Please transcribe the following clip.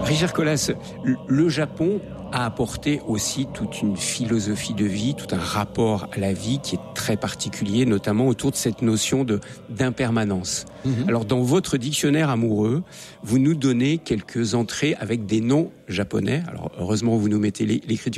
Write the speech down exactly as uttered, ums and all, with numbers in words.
Richard Colas, le Japon a apporté aussi toute une philosophie de vie, tout un rapport à la vie qui est très particulier, notamment autour de cette notion de d'impermanence. Mmh. Alors, dans votre dictionnaire amoureux, vous nous donnez quelques entrées avec des noms japonais. Alors, heureusement, vous nous mettez l'écriture